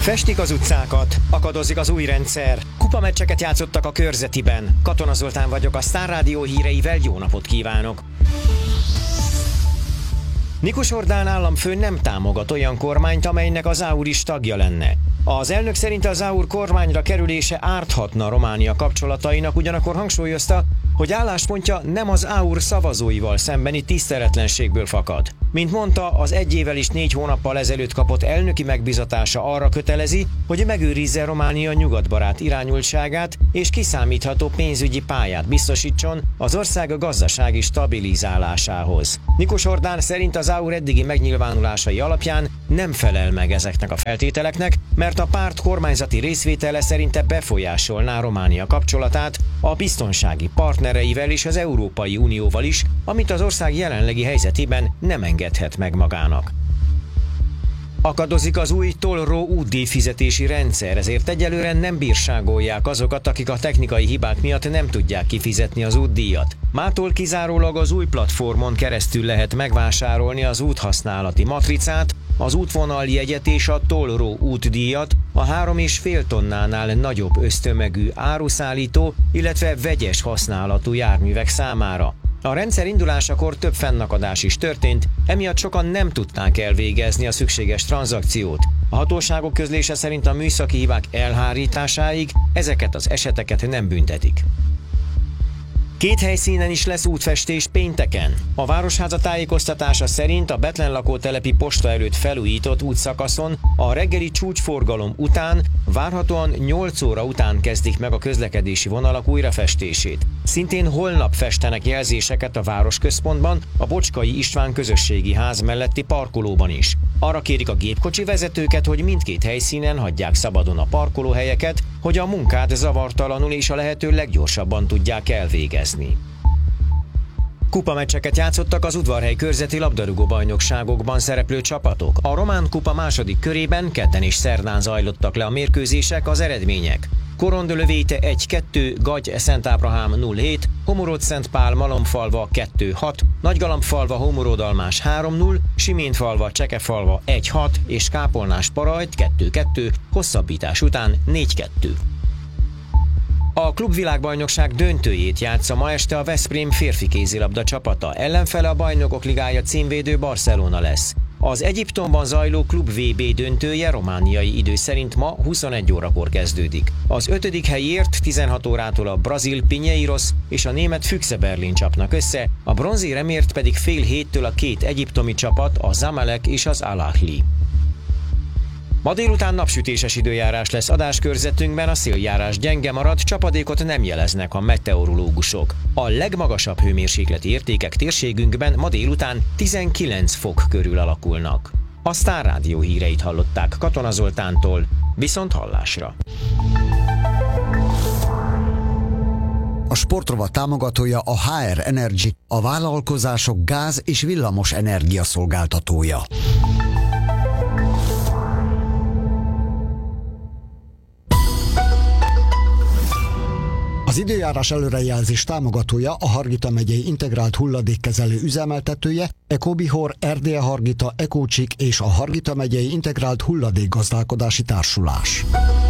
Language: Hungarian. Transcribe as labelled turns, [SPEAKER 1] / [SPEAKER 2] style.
[SPEAKER 1] Festik az utcákat, akadozik az új rendszer, kupameccseket játszottak a körzetiben. Katona Zoltán vagyok, a Sztár Rádió híreivel jó napot kívánok! Nikus Orbán államfő nem támogat olyan kormányt, amelynek az AUR is tagja lenne. Az elnök szerint az AUR kormányra kerülése árthatna Románia kapcsolatainak, ugyanakkor hangsúlyozta, hogy álláspontja nem az AUR szavazóival szembeni tiszteletlenségből fakad. Mint mondta, az 1 évvel és 4 hónappal ezelőtt kapott elnöki megbízatása arra kötelezi, hogy megőrizze Románia nyugatbarát irányultságát és kiszámítható pénzügyi pályát biztosítson az ország gazdasági stabilizálásához. Nikus Orbán szerint az AUR eddigi megnyilvánulásai alapján nem felel meg ezeknek a feltételeknek, mert a párt kormányzati részvétele szerinte befolyásolná Románia kapcsolatát a biztonsági partnereivel és az Európai Unióval is, amit az ország jelenlegi helyzetében nem engedhet meg magának. Akadozik az új tollró útdíjfizetési rendszer, ezért egyelőre nem bírságolják azokat, akik a technikai hibák miatt nem tudják kifizetni az útdíjat. Mától kizárólag az új platformon keresztül lehet megvásárolni az úthasználati matricát, az útvonaljegyet és a tollró útdíjat a 3,5 tonnánál nagyobb össztömegű áruszállító, illetve vegyes használatú járművek számára. A rendszer indulásakor több fennakadás is történt, emiatt sokan nem tudták elvégezni a szükséges tranzakciót. A hatóságok közlése szerint a műszaki hibák elhárításáig ezeket az eseteket nem büntetik. 2 helyszínen is lesz útfestés pénteken. A Városháza tájékoztatása szerint a Bethlen lakótelepi posta előtt felújított útszakaszon a reggeli csúcsforgalom után várhatóan 8 óra után kezdik meg a közlekedési vonalak újrafestését. Szintén holnap festenek jelzéseket a városközpontban, a Bocskai István közösségi ház melletti parkolóban is. Arra kérik a gépkocsi vezetőket, hogy mindkét helyszínen hagyják szabadon a parkolóhelyeket, hogy a munkát zavartalanul és a lehető leggyorsabban tudják elvégezni. Kupameccseket játszottak az Udvarhely körzeti labdarúgó-bajnokságokban szereplő csapatok. A Román Kupa második körében kedden és szerdán zajlottak le a mérkőzések, az eredmények. Korondölövéte 1-2, Gagy Szent Ábrahám 0-7, Homorod-Szentpál Malomfalva 2-6, Nagygalambfalva Homorodalmás 3-0, Siménfalva Csekefalva 1-6 és Kápolnás-Parajt 2-2, hosszabbítás után 4-2. A klubvilágbajnokság döntőjét játsza ma este a Veszprém férfi kézilabda csapata, ellenfele a Bajnokok Ligája címvédő Barcelona lesz. Az Egyiptomban zajló klub VB döntője romániai idő szerint ma 21 órakor kezdődik. Az 5. helyért 16 órától a brazil Pinheiros és a német Füchse Berlin csapnak össze, a bronzéremért pedig fél héttől a 2 egyiptomi csapat, a Zamalek és az Al Ahly. Ma délután napsütéses időjárás lesz adáskörzetünkben, a széljárás gyenge marad, csapadékot nem jeleznek a meteorológusok. A legmagasabb hőmérsékleti értékek térségünkben ma délután 19 fok körül alakulnak. A Sztár Rádió híreit hallották Katona Zoltántól, viszont hallásra.
[SPEAKER 2] A sportrovat támogatója a HR Energy, a vállalkozások gáz- és villamos energia szolgáltatója. Az időjárás előrejelzés támogatója a Hargita megyei integrált hulladékkezelő üzemeltetője, Ecobihor, Erdélye Hargita, Ecócsik és a Hargita megyei integrált hulladékgazdálkodási társulás.